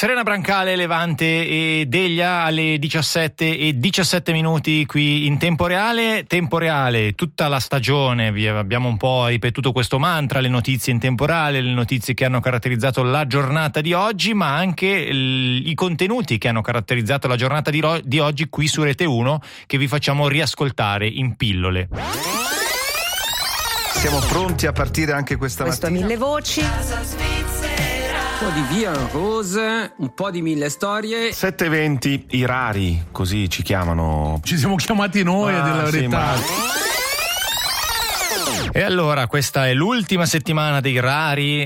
Serena Brancale, Levante e Deglia alle 17:17 qui in tempo reale. Tempo reale, tutta la stagione, vi abbiamo un po' ripetuto questo mantra, le notizie in tempo reale, le notizie che hanno caratterizzato la giornata di oggi, ma anche i contenuti che hanno caratterizzato la giornata di oggi qui su Rete 1, che vi facciamo riascoltare in pillole. Siamo pronti a partire anche questa mattina. Questo a 1000 voci. Un po' di Via Rose, un po' di 1000 storie. 7:20, i rari, così ci chiamano. Ci siamo chiamati noi, della verità. E allora questa è l'ultima settimana dei rari,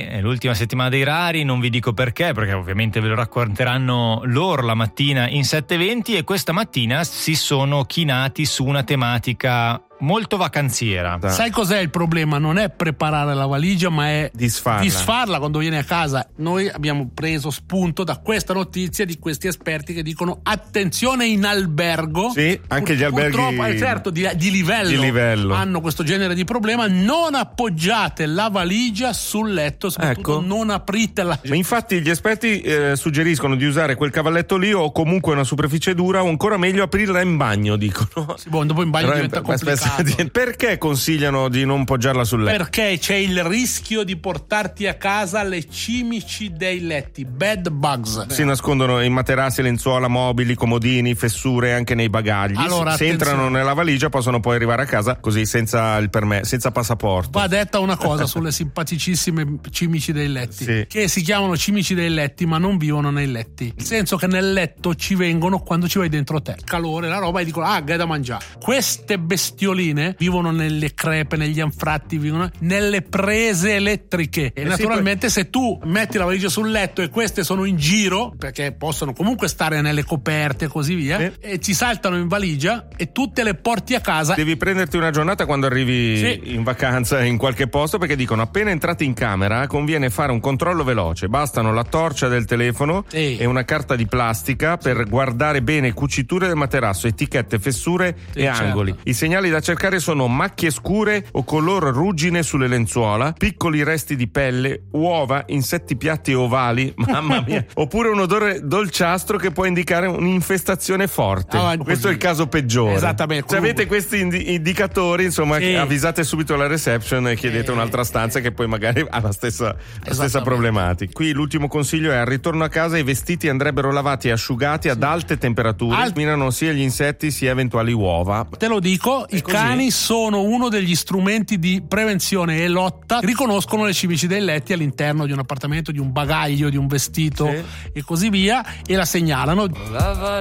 non vi dico perché ovviamente ve lo racconteranno loro la mattina in 7:20, e questa mattina si sono chinati su una tematica molto vacanziera. Sai cos'è il problema? Non è preparare la valigia, ma è disfarla quando vieni a casa. Noi abbiamo preso spunto da questa notizia di questi esperti che dicono: attenzione, in albergo. Sì, anche gli alberghi purtroppo, certo, di livello hanno questo genere di problema. Non appoggiate la valigia sul letto, soprattutto non apritela. Ma infatti gli esperti suggeriscono di usare quel cavalletto lì, o comunque una superficie dura, o ancora meglio aprirla in bagno, dicono. Sì, dopo in bagno diventa complicato. Perché consigliano di non poggiarla sul letto? Perché c'è il rischio di portarti a casa le cimici dei letti, bed bugs. Si nascondono in materassi, lenzuola, mobili, comodini, fessure, anche nei bagagli. Allora, se entrano nella valigia possono poi arrivare a casa così senza il senza passaporto. Va detta una cosa sulle simpaticissime cimici dei letti, che si chiamano cimici dei letti ma non vivono nei letti, nel senso che nel letto ci vengono quando ci vai dentro te, calore, la roba, e dicono che è da mangiare. Queste bestioline vivono nelle crepe, negli anfratti, vivono nelle prese elettriche, e naturalmente se tu metti la valigia sul letto e queste sono in giro, perché possono comunque stare nelle coperte e così via, e ci saltano in valigia e tu te le porti a casa. Devi prenderti una giornata quando arrivi in vacanza in qualche posto, perché dicono appena entrati in camera conviene fare un controllo veloce, bastano la torcia del telefono e una carta di plastica per guardare bene cuciture del materasso, etichette, fessure e angoli. I segnali da cercare sono macchie scure o color ruggine sulle lenzuola, piccoli resti di pelle, uova, insetti piatti ovali, mamma mia, oppure un odore dolciastro che può indicare un'infestazione forte. Questo è il caso peggiore. Esattamente. Se avete questi indicatori, insomma, avvisate subito la reception e chiedete un'altra stanza che poi magari ha la stessa problematica. Qui l'ultimo consiglio è: al ritorno a casa i vestiti andrebbero lavati e asciugati ad alte temperature, eliminano sia gli insetti sia eventuali uova. Te lo dico, i cani sono uno degli strumenti di prevenzione e lotta. Riconoscono le cimici dei letti all'interno di un appartamento, di un bagaglio, di un vestito e così via, e la segnalano.